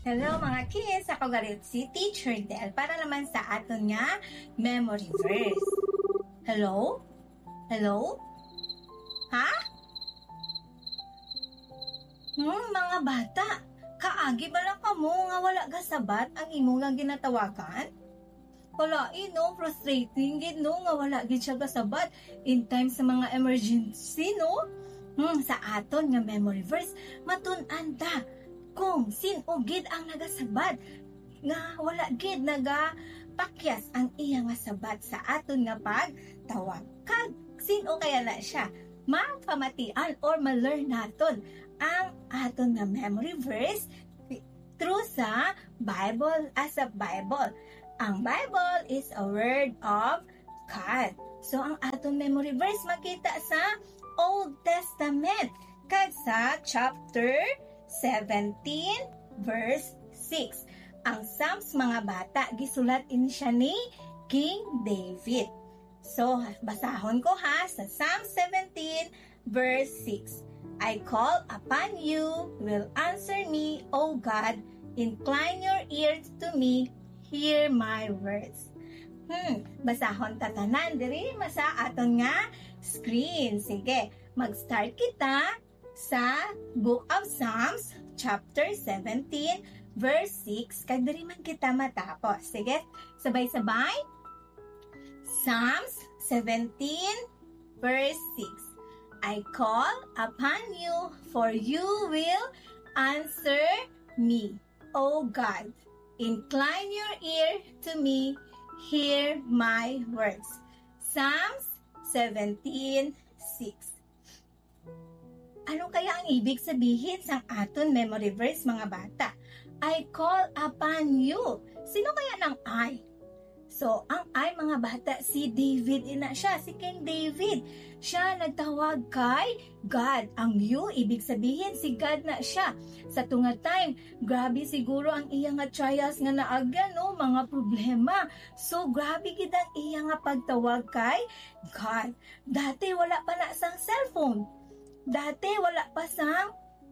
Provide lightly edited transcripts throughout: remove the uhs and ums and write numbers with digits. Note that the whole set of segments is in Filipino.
Hello mga kids! Ako galit si Teacher Del para naman sa aton nga memory verse. Hello? Hello? Ha? Mga bata, kaagi ba lang kamo nga wala ka sabat ang imo nga ginatawagan? Wala no, frustrating gid no nga wala gid siya kasabat in time sa mga emergency no. Sa aton nga memory verse matun-an ta kung sino gid ang nagasabat nga wala gid nagapakyas ang iya nga sabat sa aton nga pagtawag. Kag sino kaya na siya? Mapamatian or ma-learn naton ang aton nga memory verse through sa Bible as a Bible. Ang Bible is a word of God. So ang aton memory verse makita sa Old Testament kag sa chapter 17 verse 6. Ang Psalms mga bata gisulat ini siya ni King David. So basahon ko ha sa Psalm 17 verse 6. I call upon you, will answer me, O God, incline your ears to me, hear my words. Basahon tatanan diri masa aton nga screen. Sige, mag-start kita sa Book of Psalms, chapter 17, verse 6. Kag diri man kita matapos. Sige, sabay-sabay. Psalms 17, verse 6. I call upon you, for you will answer me, O God. Incline your ear to me, hear my words. Psalms 17:6. Ano kaya ang ibig sabihin sa aton memory verse mga bata? I call upon you. Sino kaya ng I? So, ang I mga bata, si David ina siya, si King David. Siya nagtawag kay God. Ang you, ibig sabihin si God na siya. Sa tunga time, grabe siguro ang iya nga trials nga naagyan, no? Mga problema. So, grabe gid ang iya nga pagtawag kay God. Dati wala pa na sang cellphone. Dati wala pa sang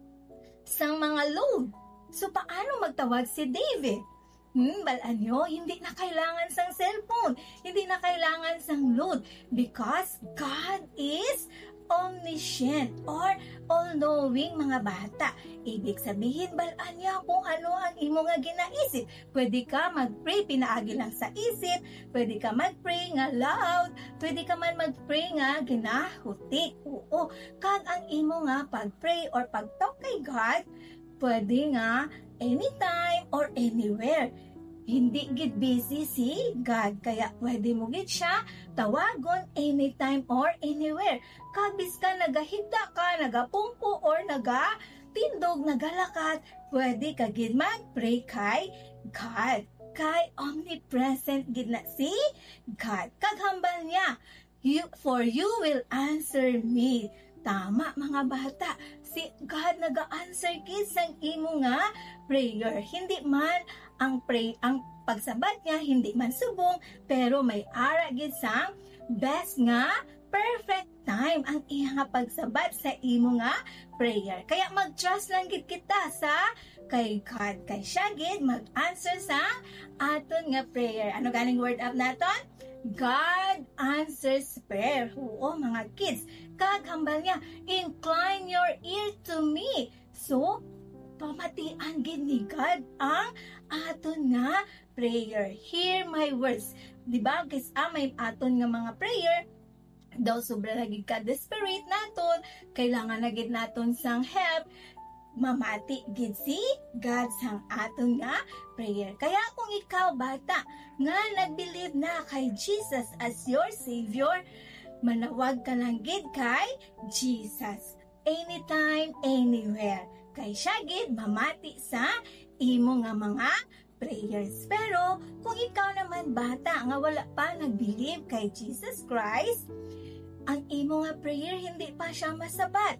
mga load. So, paano magtawag si David? Balaan nyo, hindi na kailangan sang cellphone, hindi na kailangan sang load because God is omniscient or all-knowing mga bata. Ibig sabihin, balaan niya kung ano ang imo nga ginaisip. Pwede ka mag-pray, pinaagi lang sa isip. Pwede ka mag-pray nga loud. Pwede ka man mag-pray nga ginahutik. Oo, kag ang imo nga pag-pray or pag-talk kay God, pwede nga anytime or anywhere. Hindi gid busy si God, kaya pwede mo gid siya tawagon anytime or anywhere. Kabis ka nagahigda ka, nagapungko or nagatindog, nagalakad, pwede ka gid mag-pray kay God. Kay omnipresent gid na si God. Kaghambal niya, for you will answer me. Tama mga bata, si God naga-answer gid sang imo nga prayer. Hindi man ang pagsabat niya hindi man subong, pero may ara gid sang best nga perfect time ang iya nga pagsabat sa imo nga prayer. Kaya mag-trust lang gid kita sa kay God. Kay siya gid mag-answer sa aton nga prayer. Ano ganing word up naton? God answers prayer. Oo, mga kids. Kaghambal niya, incline your ear to me. So, pamatian gid ni God ang aton nga prayer. Hear my words. Diba, guys, may aton nga mga prayer, daw sobra lagi ka desperate naton, kailangan na gid naton sang help, mamati gid si God sang aton nga prayer. Kaya kung ikaw bata nga nag-believe na kay Jesus as your Savior, manawag ka lang gid kay Jesus anytime, anywhere. Kay siya gid mamati sa imo nga mga prayers. Pero kung ikaw naman bata nga wala pa nag-believe kay Jesus Christ, ang imo nga prayer hindi pa siya masabat.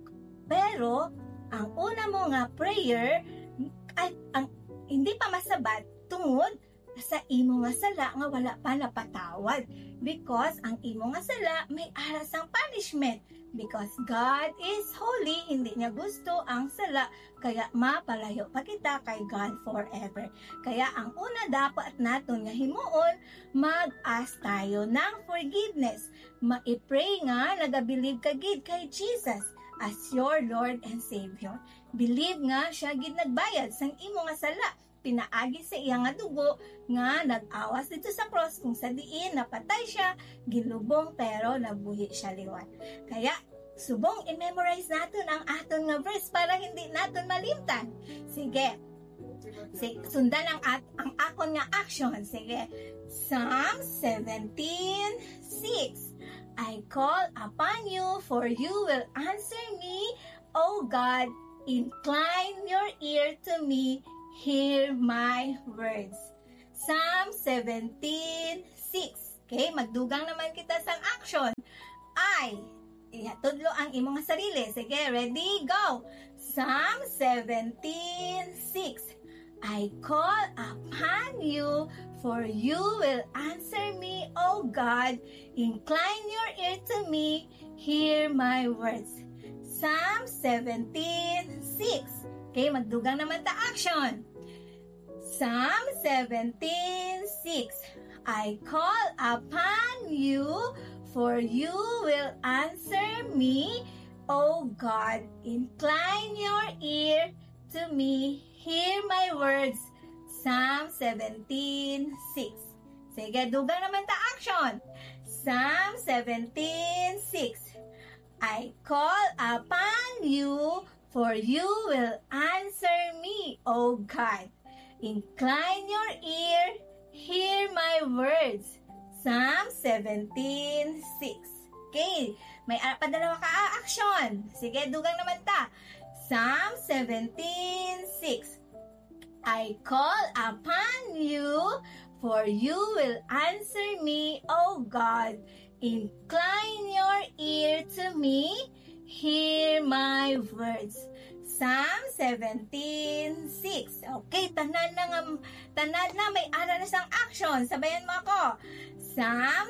Pero ang una mo nga prayer ay ang hindi pa masabat tungod sa imo nga sala nga wala pa napatawad. Because ang imo nga sala may aras ang punishment. Because God is holy, hindi niya gusto ang sala, kaya mapalayo pa kita kay God forever. Kaya ang una dapat naton nga himuon, mag-ask tayo ng forgiveness. Ma-pray nga, nagabilib ka gid kay Jesus as your Lord and Savior. Believe nga siya gid nagbayad sang imo nga sala, pinaagi sa iya nga dugo nga nag-awas dito sa cross kung sa diin napatay siya, gilubong pero nabuhi siya liwat. Kaya subong i-memorize natin ang aton nga verse para hindi natin malimtan. Sige, sundan ang akon nga action. Sige, Psalm 17:6. I call upon you, for you will answer me, O God, incline your ear to me, hear my words. Psalm 17:6. Okay, magdugang naman kita sang action. Ihatudlo ang imong sarili. Sige, ready, go! Psalm 17:6. I call upon you, for you will answer me, O God. Incline your ear to me, hear my words. Psalm 17:6. Okay, magdugang naman ta action. Psalm 17:6. I call upon you, for you will answer me, O God. Incline your ear to me, hear my words. Psalm 17:6. Sige, dugang naman ta action. Psalm 17:6. I call upon you, for you will answer me, O God. Incline your ear, hear my words. Psalm 17:6. Okay, may padalawa ka action. Sige, dugang naman ta. Psalm 17:6. I call upon you, for you will answer me, O God. Incline your ear to me, hear my words. Psalm 17:6. Okay, tanan na may ara na sang action. Sabayan mo ako. Psalm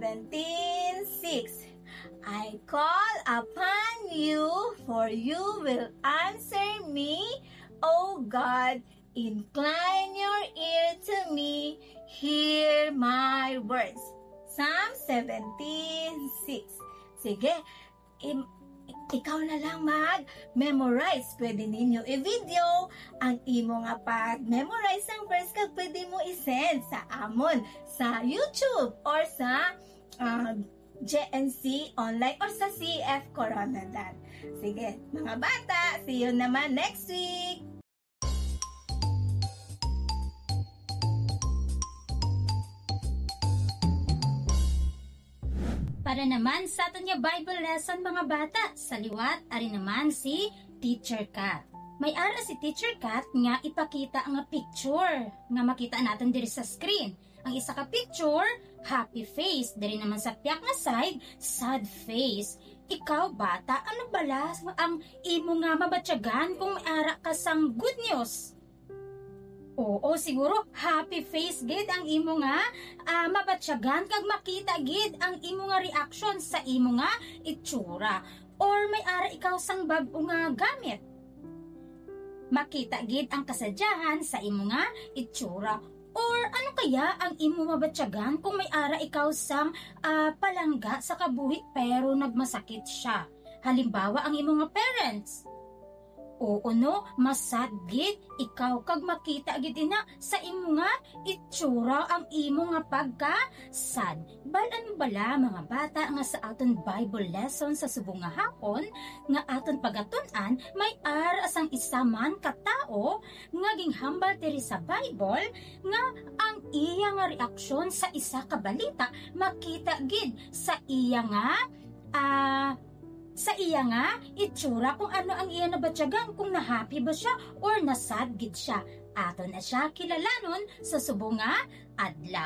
17:6. I call upon you, for you will answer me, O God. Incline your ear to me, hear my words. Psalm 17:6. Sige, ikaw na lang mag-memorize. Pwede ninyo i-video ang imo nga pag-memorize ang verse kag pwede mo i-send sa amon sa YouTube or sa GNC online or sa CF Coronadal. Sige, mga bata, see you naman next week! Para naman sa aton nga Bible lesson mga bata, sa liwat, ari naman si Teacher Kat. May ara si Teacher Kat nga ipakita nga picture nga makita natin diri sa screen. Ang isa ka picture, happy face. Diri naman sa piyak nga side, sad face. Ikaw bata, ano bala ang imo nga mabatyagan kung may ara ka sang good news? Oo, siguro happy face gid ang imo nga mabatyagan kag makita gid ang imo nga reaction sa imo nga itsura. Or may ara ikaw sang bag-o nga gamit. Makita gid ang kasadyahan sa imo nga itsura. Or ano kaya ang imo mabatyagan kung may ara ikaw sang palangga sa kabuhi pero nagmasakit siya. Halimbawa ang imo nga parents. Oo no, masad gid ikaw kag makita gid ina sa imo nga itsura ang imo nga pagka-sad. Balan bala mga bata nga sa aton Bible lesson sa subong nga hapon nga aton pagatun-an may ara sang isa man ka tao nga ginghambal diri sa Bible nga ang iya nga reaksyon sa isa ka balita makita gid sa iya nga itsura kung ano ang iya nabatyagan, kung na-happy ba siya or nasad gid siya. Aton na siya kilalanon sa subong nga adlaw.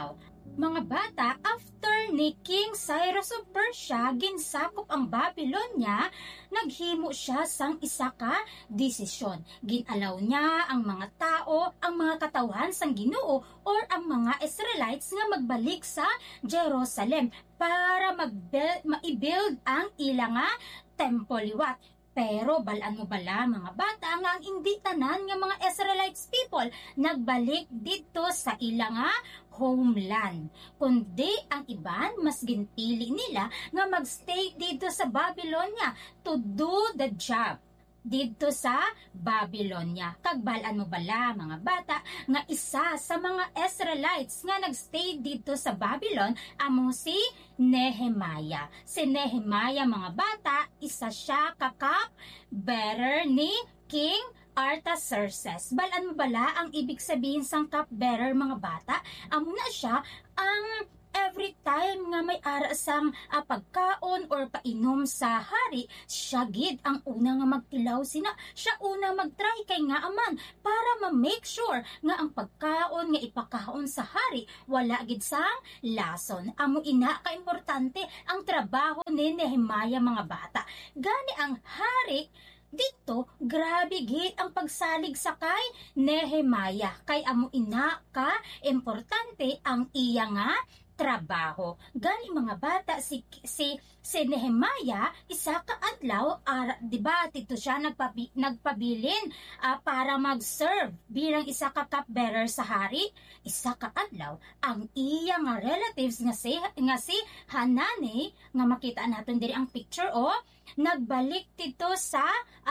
Mga bata, after ni King Cyrus of Persia ginsakop ang Babylonia, naghimo siya sang isa ka desisyon. Ginalaw niya ang mga tao, ang mga katawhan sang Ginoo or ang mga Israelites nga magbalik sa Jerusalem para ma-build ang ilang nga temple liwat. Pero balaan mo bala mga bata nga ang hindi tanan nga mga Israelites people nagbalik dito sa ilang nga homeland. Kundi ang iban mas ginpili nila nga magstay dito sa Babylonia to do the job dito sa Babylonia. Kagbalaan mo bala mga bata nga isa sa mga Israelites nga nagstay dito sa Babylon amo si Nehemiah. Si Nehemiah mga bata, isa siya kakap bearer ni King Artaxerxes. Balaan mo bala ang ibig sabihin sang cup bearer mga bata? Amo na siya ang every time nga may ara sang pagkaon or painom sa hari, siya gid ang una nga magtilaw sina. Siya una magtry kay nga aman para ma-make sure nga ang pagkaon nga ipakaon sa hari wala gid sang lason. Amo ina ka importante ang trabaho ni Nehemiah mga bata. Gani ang hari dito, grabe gid ang pagsalig sa kay Nehemiah. Kay amo ina ka importante ang iya nga trabaho. Gani mga bata si Nehemiah isa ka adlaw di ba dito siya nagpabilin para mag-serve bilang isa ka cupbearer sa hari. Isa ka adlaw ang iya nga relatives nga si Hanani nga makita natin diri ang picture nagbalik dito sa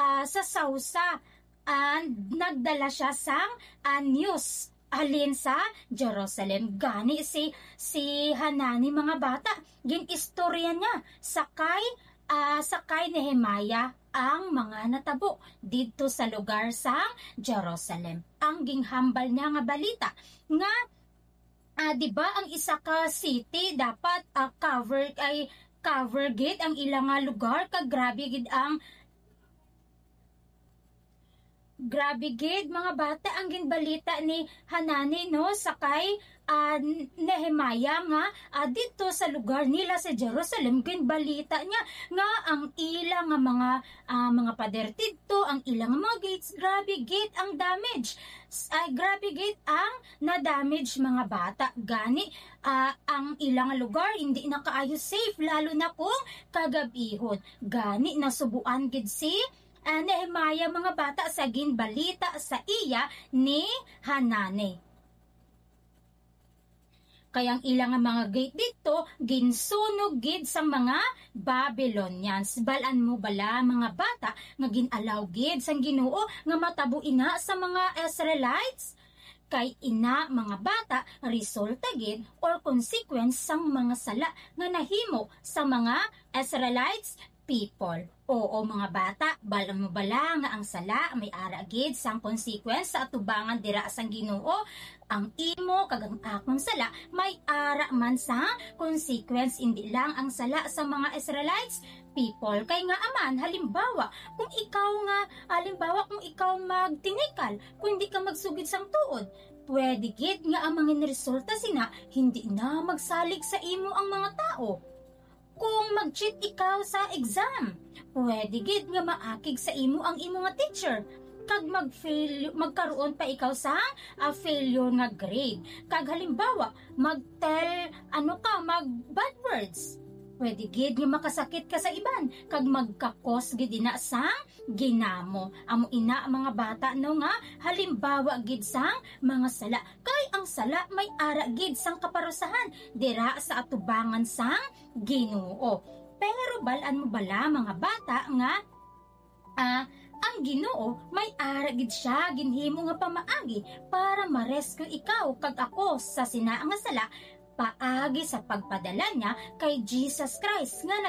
Sausa and nagdala siya sang news alin sa Jerusalem. Gani si Hanani mga bata, ginistorya niya sakay Nehemiah ang mga natabo dito sa lugar sa Jerusalem. Ang ginghambal niya nga balita nga di ba ang isa ka city dapat cover gid ang ilang nga lugar kag grabe gid mga bata ang ginbalita ni Hanani sakay Nehemiah nga dito sa lugar nila sa Jerusalem. Ginbalita niya nga ang ilang nga mga pader dito, ang ilang mga gates, grabe gid ang damage. Grabe gid ang na-damage mga bata. Gani ang ilang lugar hindi na kaayo safe lalo na kung kagabihon. Gani nasubuan gid si Nehemiah mga bata sa ginbalita sa iya ni Hanani. Kayang ilang mga gate dito ginsunog gid sa mga Babylonians. Balaan mo bala mga bata nga ginalaw gid sang Ginoo nga matabo ina sa mga Israelites? Kay ina mga bata resulta gid or consequence sang mga sala nga nahimo sa mga Israelites people. Oo mga bata, balang mo bala nga ang sala may ara gid sang consequence sa atubangan dira sang Ginoo. Ang imo kag ang akong sala may ara man sa consequence, hindi lang ang sala sa mga Israelites people. Kay nga aman halimbawa kung ikaw magtinikal, kung hindi ka magsugid sang tuod, pwede gid nga ang mga resulta sina hindi na magsalig sa imo ang mga tao. Kung mag-cheat ikaw sa exam, pwede gid nga maakig sa imo ang imo nga teacher. Kag magkaroon pa ikaw sa failure nga grade. Kag halimbawa, mag bad words. Pwede gid nga makasakit ka sa iban. Kag magkakos gid ina sang ginamo. Amo ina mga bata nga halimbawa gid sang mga sala. Kay ang sala may ara gid sang kaparusahan dira sa atubangan sang Ginoo. Pero balaan mo bala mga bata nga ang Ginoo may ara gid siya ginhimo nga pamaagi para ma-rescue ikaw kag ako sa sinaa nga sala paagi sa pagpadala niya kay Jesus Christ nga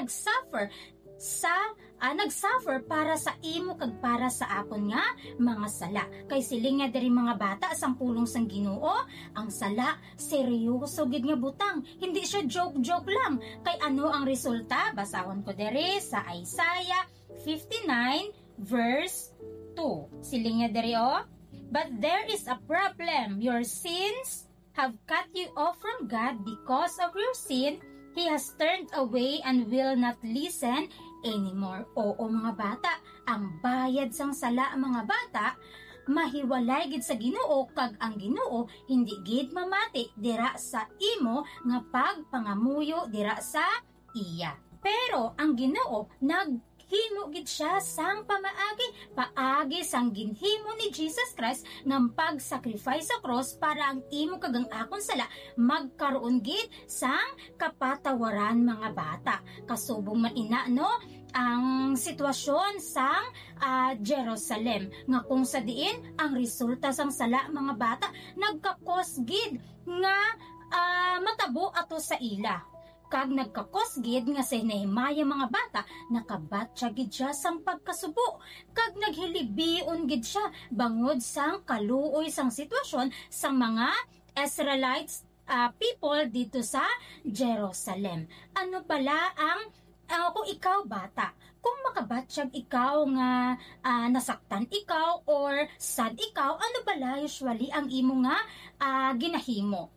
nagsuffer para sa imo kag para sa akon nga mga sala. Kay siling nga diri mga bata sang pulong sang Ginoo, ang sala seryoso gid nga butang. Hindi siya joke lang. Kay ano ang resulta? Basahon ko diri sa Isaiah 59 verse 2. Siling nga diri But there is a problem. Your sins have cut you off from God because of your sin. He has turned away and will not listen anymore. Oo mga bata, ang bayad sang sala mga bata, mahiwalay gid sa Ginoo, kag ang Ginoo hindi gid mamati dira sa imo nga pagpangamuyo dira sa iya. Pero ang Ginoo naghimo gid siya sang paagi sang ginhimo ni Jesus Christ ng pag-sacrifice sa cross para ang imo kag ang akon sala magkaroon gid sang kapatawaran mga bata. Kasubong man ina no ang sitwasyon sang Jerusalem nga kung sa diin ang resulta sang sala mga bata nagkakos gid nga matabo ato sa ila. Kag nagkakos gid nga si Nehemiah mga bata nakabatya gid siya sang pagkasubo kag naghilibion gid siya bangod sang kaluoy sang sitwasyon sang mga Israelites people dito sa Jerusalem. Ano pala ang kung ikaw bata, kung makabatsyag ikaw nga nasaktan ikaw or sad ikaw, ano pala usually ang imo nga ginahimo?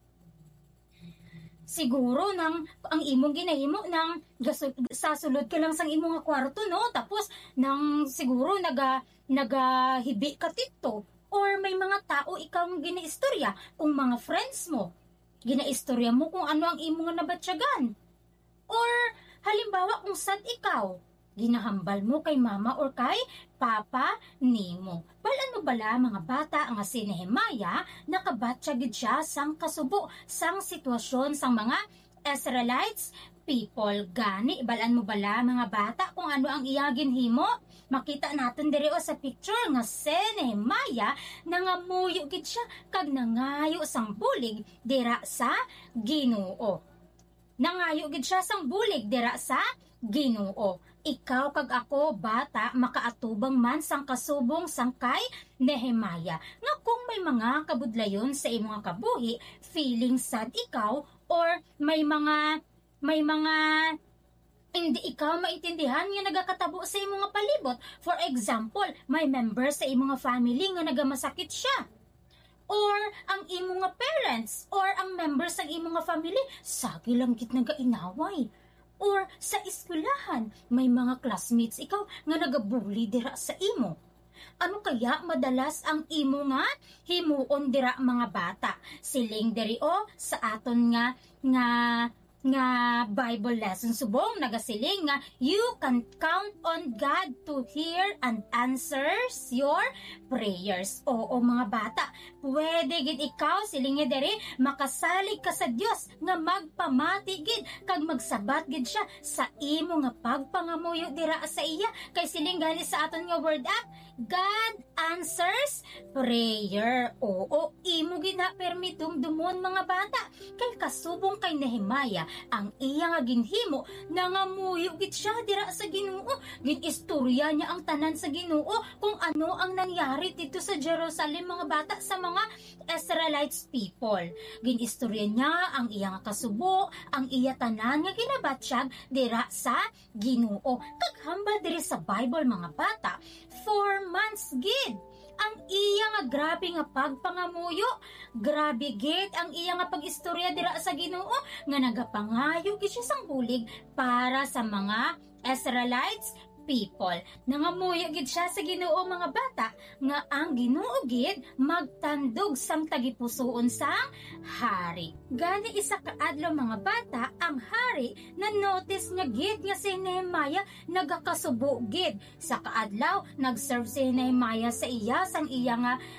Siguro ang imong ginahimo nang sasulod ka lang sang imong kwarto no, tapos nang siguro nagahibi ka tito, or may mga tao ikaw ginaistorya kung mga friends mo ginaistorya mo kung ano ang imong nabatsyagan, or halimbawa kung sad ikaw ginahambal mo kay mama or kay papa nimo. Balan mo bala mga bata ang si Nehemiah nakabatya gid siya sang kasubo sang sitwasyon sang mga Israelites people. Gani balan mo bala mga bata kung ano ang iya ginhimo? Makita natin diri sa picture nga si Nehemiah nangamuyo gid siya kag nangayo sang bulig dira sa Ginoo. Nangayo gid siya sang bulig dira sa Ginoo. Ikaw kag ako bata makaatubang man sang kasubong sang kay Nehemiah nga kung may mga kabudlayon sa imong kabuhi, feeling sad ikaw, or may mga hindi ikaw maintindihan nga nagakatabo sa imong palibot. For example, may member sa imong family nga nagamasakit siya, or ang imong parents or ang members sa imong family sagi lang gid nagainaway. Or sa eskwelahan, may mga classmates ikaw nga nagabuli dira sa imo. Ano kaya madalas ang imo nga himuon dira mga bata? Siling diri sa aton nga Bible lesson subong nagasiling nga you can count on God to hear and answers your prayers. Oo mga bata, pwede gid ikaw silingi diri makasalig ka sa Dios nga magpamati gid kag magsabat gid siya sa imo nga pagpangamuyo dira sa iya. Kay siling gani sa aton nga word app, God answers prayer. Oo, imo gid na permitong dumon mga bata. Kay kasubong kay Nehemiah ang iya nga ginhimo nangamuyo gid siya dira sa Ginoo. Ginistorya niya ang tanan sa Ginoo kung ano ang nangyari dito sa Jerusalem mga bata sa mga Israelites people. Ginistorya niya ang iya nga kasubo, ang iya tanan nga ginabatsyag dira sa Ginoo. Kag hambal diri sa Bible mga bata, 4 months gid ang iya nga grabe nga pagpangamuyo, grabe gid ang iya nga pag-istorya dira sa Ginoo nga nagapangayo gid siya sang bulig para sa mga Israelites people. Nangamuyo gid siya sa Ginoo mga bata nga ang Ginoo gid magtandog sang tagipusoon sang hari. Gani isa ka adlaw mga bata ang hari na notice niya gid nga si Nehemiah nagakasubo gid. Sa kaadlaw nagserve si Nehemiah sa iya sang iya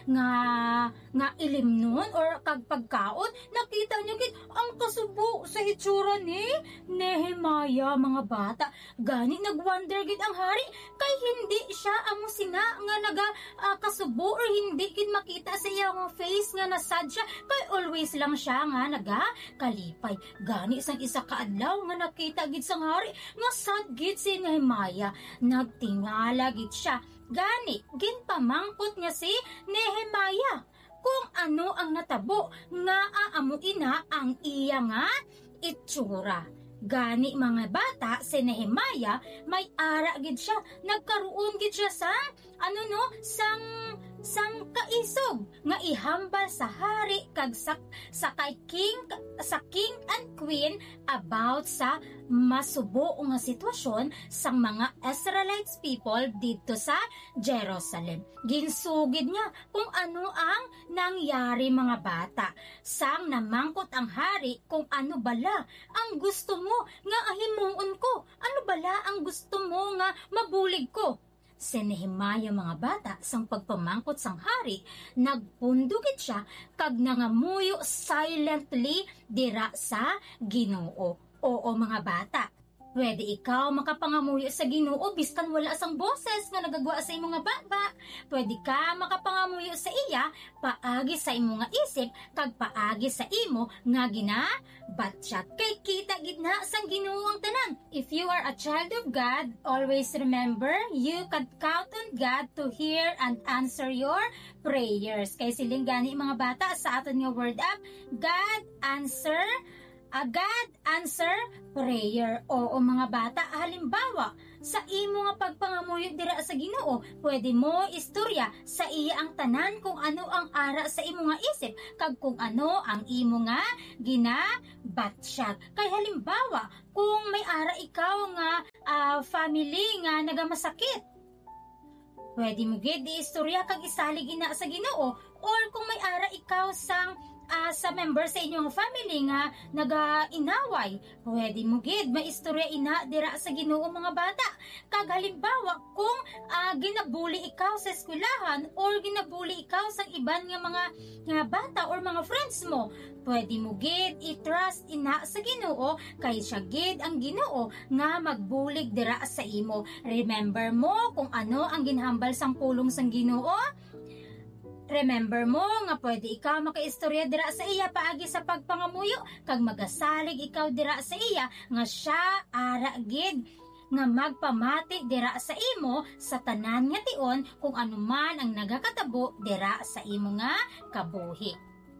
nga ilimnon or kag pagkaon. Nakita niya gid ang kasubo sa hitsura ni Nehemiah mga bata. Gani nagwonder gid ang hari kay hindi siya amo sina nga kasubo or hindi gid makita sa iyang face nga nasad siya kay always lang siya nga kalipay. Gani sang isa ka adlaw nga nakita gid sang hari nga sad gid si Nehemiah, nagtingala gid siya. Gani ginpamangkot niya si Nehemiah kung ano ang natabo nga amo ina ang iya nga itsura. Gani mga bata si Nehemiah may ara gid siya, nagkaroon gid siya sa sang kaisog nga ihambal sa hari kag sa king and queen about sa masubo nga sitwasyon sang mga Israelites people dito sa Jerusalem. Ginsugid niya kung ano ang nangyari mga bata. Sang namangkot ang hari kung ano bala ang gusto mo nga ahimuon ko. Ano bala ang gusto mo nga mabulig ko. Si Nehemia mga bata sang pagpamangkot sang hari, nagpundugid siya kag nangamuyo silently dira sa Ginoo. Oo mga bata, pwede ikaw makapangamuyo sa Ginoo biskan wala sang boses nga nagagwa sa imo nga baba. Pwede ka makapangamuyo sa iya paagi sa imo nga isip kag paagi sa imo nga ginabatsyag. Kay kita gid na sang Ginoo ang tanan. If you are a child of God, always remember you can count on God to hear and answer your prayers. Kay siling gani mga bata sa aton nga word up, God answer prayer. Oo mga bata, halimbawa, sa imo nga pagpangamuyo dira sa Ginoo, pwede mo istorya sa iya ang tanan kung ano ang ara sa imo nga isip, kag kung ano ang imo nga ginabatsyag. Kay halimbawa, kung may ara ikaw nga family nga nagamasakit, pwede mo gid istorya kag isalig ina sa Ginoo, or kung may ara ikaw sa member sa inyong family nga naga-inaway, pwede mo gid maistorya ina dira sa Ginoo mga bata. Kag halimbawa kung ginabuli ikaw sa eskwelahan or ginabuli ikaw sa iban nga mga bata or mga friends mo, pwede mo gid i-trust ina sa Ginoo kay siya gid ang Ginoo nga magbulig dira sa imo. Remember mo kung ano ang ginhambal sang pulong sang Ginoo? Remember mo nga pwede ikaw makaistorya dira sa iya paagi sa pagpangamuyo kag magasalig ikaw dira sa iya nga siya ara gid nga magpamati dira sa imo sa tanan nga tion kung ano man ang nagakatabo dira sa imo nga kabuhi.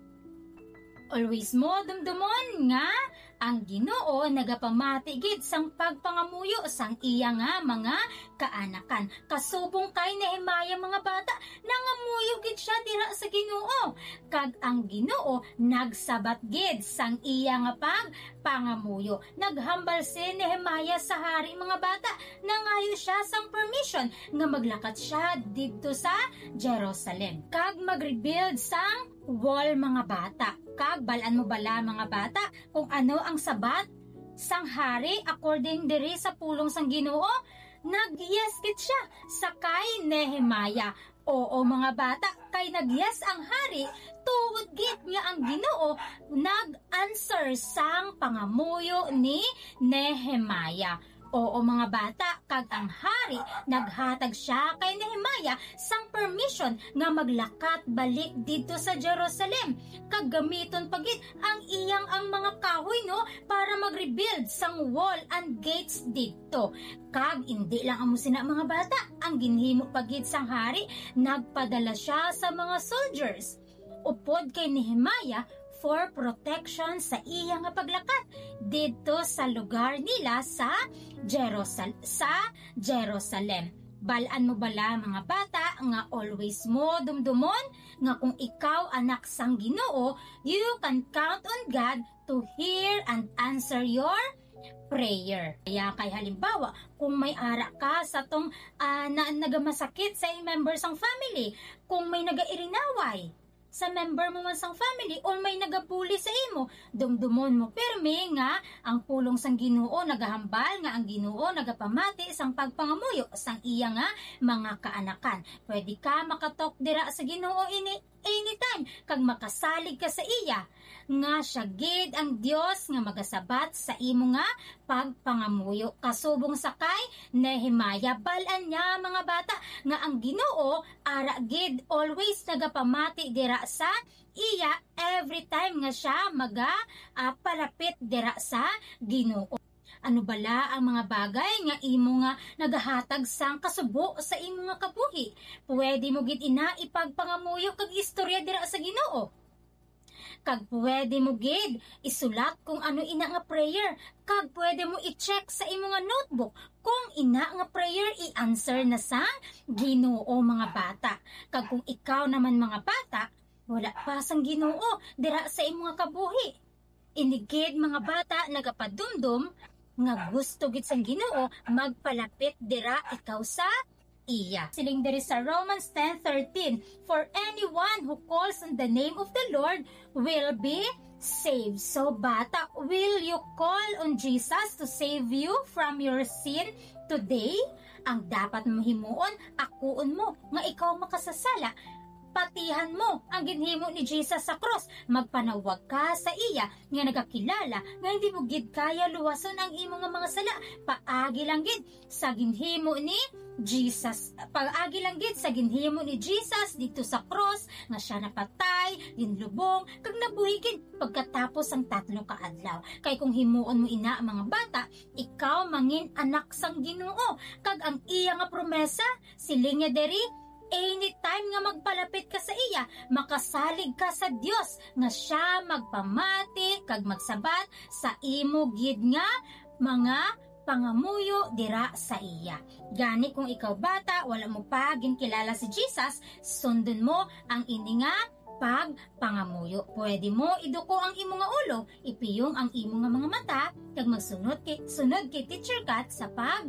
Always mo dumdumon nga ang Ginoo nagapamati gid sang pagpangamuyo sang iya nga mga kaanakan. Kasubong kay Nehemia mga bata, nangamuyo gid siya dira sa Ginoo. Kag ang Ginoo nagsabat gid sang iya nga pagpangamuyo. Naghambal si Nehemia sa hari mga bata, nangayo siya sang permission nga maglakat siya didto sa Jerusalem. Kag magrebuild sang wall mga bata. Kag balaan mo bala mga bata kung ano ang sabat sang hari according diri sa pulong sang Ginoo? Nagyes gid siya sa kay Nehemia. Oo mga bata, kay nagyes ang hari tuod gid nga ang Ginoo nag-answer sang pangamuyo ni Nehemia. Oo mga bata, kag ang hari naghatag siya kay Nehemia sang permission nga maglakat balik dito sa Jerusalem. Kag gamiton pagit ang iyang ang mga kahoy no para mag-rebuild sang wall and gates dito. Kag hindi lang amo sina mga bata, ang ginhimo pagit sang hari, nagpadala siya sa mga soldiers upod kay Nehemia for protection sa iya nga paglakat dito sa lugar nila sa Jerusalem. Balaan mo bala mga bata nga always mo dumdumon nga kung ikaw anak sang Ginoo, you can count on God to hear and answer your prayer. Kaya kay halimbawa, kung may ara ka sa tong nagamasakit sa members ng family, kung may nagairinaway sa member mo man sang family or may nagabuli sa imo, dumdumon mo permi nga ang pulong sang Ginoo nagahambal nga ang Ginoo nagapamati sang pagpangamuyo sang iya nga mga kaanakan. Pwede ka makatok dira sa Ginoo anytime kag makasalig ka sa iya nga siya gid ang Dios nga magasabat sa imo nga pagpangamuyo. Kasubong sa kay Nehemia, balaan niya mga bata nga ang Ginoo ara gid always nagapamati dira sa iya every time nga siya palapit dira sa Ginoo. Ano bala ang mga bagay nga imo nga nagahatag sang kasubo sa imo nga kabuhi? Pwede mo gid ina ipagpangamuyo kag istorya dira sa Ginoo. kag pwede mo gid isulat kung ano ina nga prayer, kag pwede mo i-check sa imo nga notebook kung ina nga prayer i-answer na sa Ginoo mga bata. Kag kung ikaw naman mga bata, wala pa sang Ginoo dira sa imo nga kabuhi. Inigid mga bata nagapadumdum nga gusto gid sang Ginoo magpalapit dira ikaw sa iya. Siling diri sa Romans 10:13, for anyone who calls on the name of the Lord will be saved. So bata, will you call on Jesus to save you from your sin today? Ang dapat mo himuon, akuon mo nga ikaw makasasala. Patihan mo ang ginhimo ni Jesus sa cross. Magpanawag ka sa iya nga nagakilala nga hindi mo gid kaya luwason ang imo nga mga sala. Paagi lang gid sa ginhimo ni Jesus. Paagi lang gid sa ginhimo ni Jesus dito sa cross nga siya napatay, ginlubong, kag nabuhi gid pagkatapos ang 3 ka adlaw. Kay kung himuon mo ina mga bata, ikaw mangin anak sang Ginoo. Kag ang iya nga promesa siling niya diri, anytime nga magpalapit ka sa iya, makasalig ka sa Dios nga siya magpamati kag magsabat sa imo gid nga mga pangamuyo dira sa iya. Gani kung ikaw bata, wala mo pa ginkilala si Jesus, sundon mo ang ini nga pagpangamuyo. Pwede mo iduko ang imo nga ulo, ipiyong ang imo nga mga mata, kag magsunod kay Teacher Kat sa